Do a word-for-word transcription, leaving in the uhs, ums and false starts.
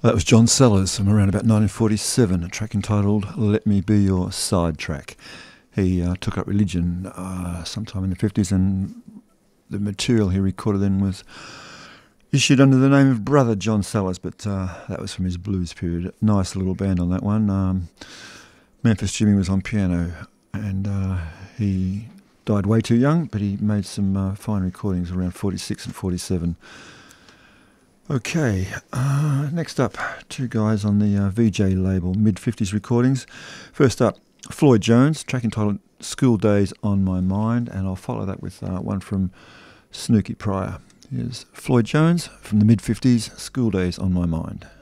That was John Sellers from around about nineteen forty-seven, a track entitled Let Me Be Your Sidetrack. He uh, took up religion uh, sometime in the fifties, and the material he recorded then was issued under the name of Brother John Sellers, but uh, that was from his blues period. Nice little band on that one. Um, Memphis Jimmy was on piano, and uh, he died way too young, but he made some uh, fine recordings around forty-six and forty-seven. Okay, uh, next up, two guys on the uh, V J label, mid fifties recordings. First up, Floyd Jones, track entitled School Days on My Mind, and I'll follow that with uh, one from Snooky Pryor. Here's Floyd Jones from the mid fifties, School Days on My Mind.